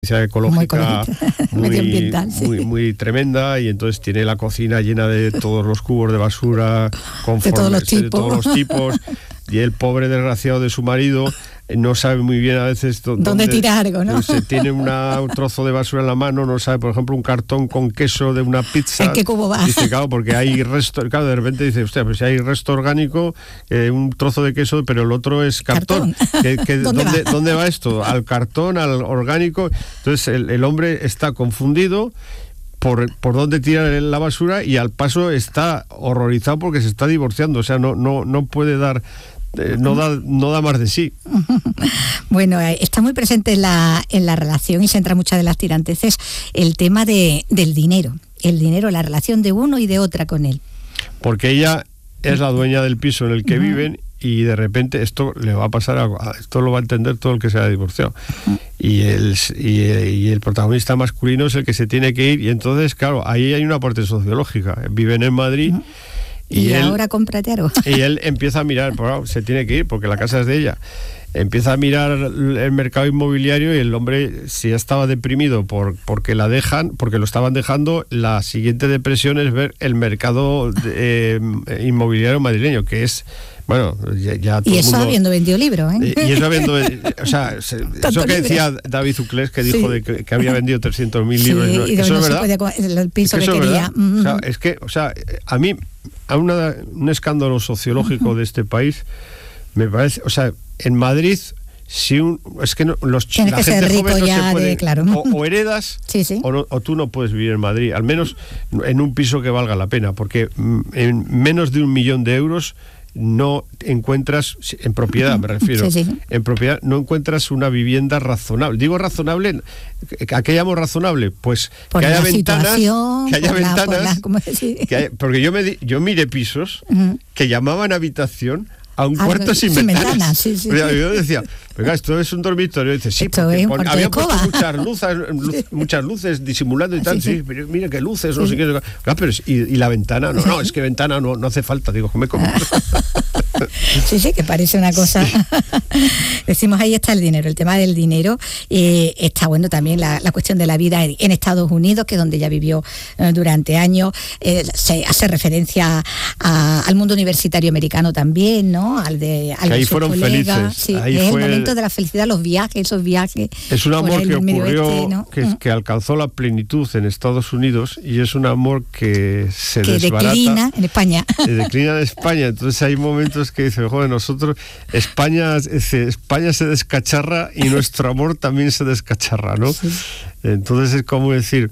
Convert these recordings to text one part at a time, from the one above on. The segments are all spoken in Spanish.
ecológica medioambiental, sí. muy tremenda, y entonces tiene la cocina llena de todos los cubos de basura de todos los tipos, y el pobre desgraciado de su marido no sabe muy bien a veces dónde tirar algo, ¿no? Tiene un trozo de basura en la mano, no sabe, por ejemplo, un cartón con queso de una pizza. ¿En qué cubo va? Dice, claro, porque hay resto, claro, de repente dice, hostia, pues si hay resto orgánico, un trozo de queso, pero el otro es cartón. ¿Dónde va esto? ¿Al cartón, al orgánico? Entonces el hombre está confundido por dónde tira la basura, y al paso está horrorizado porque se está divorciando, o sea, no puede dar... No da más de sí. Bueno, está muy presente en la relación, y se entra muchas de las tiranteces, el tema del dinero. El dinero, la relación de uno y de otra con él. Porque ella es la dueña del piso en el que viven, y de repente esto le va a pasar esto lo va a entender todo el que se ha divorciado. Y el protagonista masculino es el que se tiene que ir, y entonces, claro, ahí hay una parte sociológica. Viven en Madrid. Y ahora cómprate algo. Y él empieza a mirar, se tiene que ir porque la casa es de ella. Empieza a mirar el mercado inmobiliario, y el hombre, si ya estaba deprimido porque la dejan, porque lo estaban dejando, la siguiente depresión es ver el mercado inmobiliario madrileño, que es... Bueno, ya todo y eso el mundo, habiendo vendido libros, ¿eh? Y eso habiendo... O sea, eso que decía David Uclés, que dijo de que había vendido 300.000 libros. Sí, ¿no? y ¿Eso no es verdad? Se podía, el piso que quería. O sea, a mí, un escándalo sociológico de este país, me parece... O sea, en Madrid... es que la gente joven no se puede, claro. o heredas, sí. o tú no puedes vivir en Madrid, al menos en un piso que valga la pena, porque en menos de 1 millón de euros no encuentras, en propiedad me refiero, en propiedad no encuentras una vivienda razonable. Digo razonable, ¿a qué llamo razonable? Pues por que haya ventanas, porque yo miré pisos que llamaban habitación a un cuarto sin ventanas. Sí. Yo decía, venga, esto es un dormitorio. Y dice, sí, porque había puesto muchas luces disimulando y tal. Sí, pero mira qué luces, no sé qué. Claro, pero y la ventana, no, es que ventana no hace falta. Digo, come como. Sí, que parece una cosa. Decimos, ahí está el dinero, el tema del dinero. Está bueno también la cuestión de la vida en Estados Unidos, que es donde ella vivió durante años. Se hace referencia al mundo universitario americano también, ¿no? Al de ahí fueron colegas. felices. Sí, ahí es fue el momento de la felicidad, esos viajes. Es un amor que ocurrió, ¿no? que alcanzó la plenitud en Estados Unidos, y es un amor que se desbarata. Declina en España. Declina en España. Entonces hay momentos que dicen, joder, nosotros, España se descacharra y nuestro amor también se descacharra, ¿no? Sí. Entonces es como decir...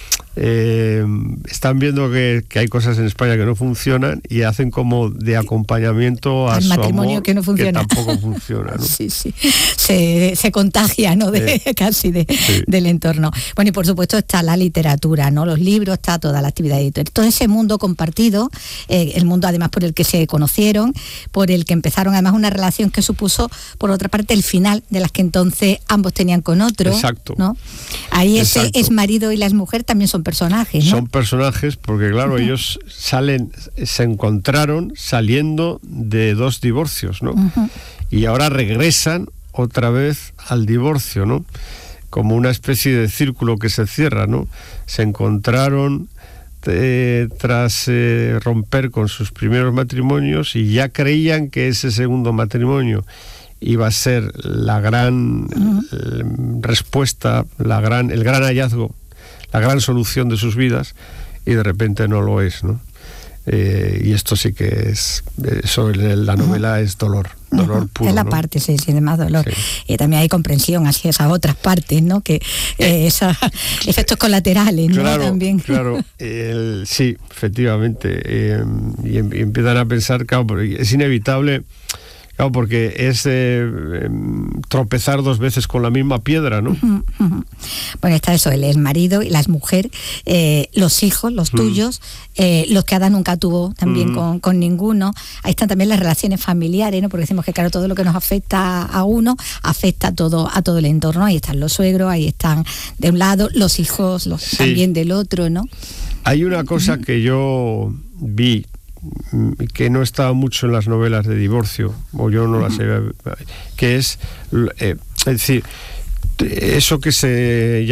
están viendo que hay cosas en España que no funcionan, y hacen como de acompañamiento a al su matrimonio amor, que no funciona, que tampoco funciona, ¿no? Sí. Se contagia, ¿no? Casi del entorno. Bueno, y por supuesto está la literatura, ¿no? Los libros, está toda la actividad editorial, todo ese mundo compartido, el mundo además por el que se conocieron, por el que empezaron además una relación que supuso, por otra parte, el final de las que entonces ambos tenían con otro. Exacto. ¿No? Ahí ese exmarido y la exmujer también son personajes, ¿no? Son personajes porque, claro, ellos se encontraron saliendo de 2 divorcios, ¿no? Y ahora regresan otra vez al divorcio, ¿no? Como una especie de círculo que se cierra, ¿no? Se encontraron tras romper con sus primeros matrimonios, y ya creían que ese segundo matrimonio iba a ser la gran respuesta, el gran hallazgo, la gran solución de sus vidas, y de repente no lo es, ¿no? Y esto sí que es... la novela es dolor puro. Es la ¿no? parte, sí, más dolor. Sí. Y también hay comprensión hacia esas otras partes, ¿no? Que esos efectos colaterales, ¿no? También. Claro, sí, efectivamente. Y empiezan a pensar, claro, es inevitable... Claro, porque es tropezar 2 veces con la misma piedra, ¿no? Bueno, está eso, el marido y la mujer, los hijos, los tuyos, los que Adán nunca tuvo también con ninguno. Ahí están también las relaciones familiares, ¿no? Porque decimos que, claro, todo lo que nos afecta a uno, afecta a todo el entorno. Ahí están los suegros, ahí están de un lado, los hijos también del otro, ¿no? Hay una cosa que yo vi, que no estaba mucho en las novelas de divorcio, o yo no las he, que es decir, eso que se